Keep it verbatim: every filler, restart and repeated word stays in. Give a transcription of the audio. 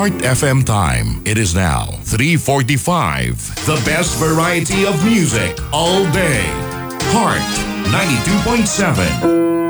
Heart F M time. It is now three forty-five. The best variety of music all day. Heart ninety-two point seven.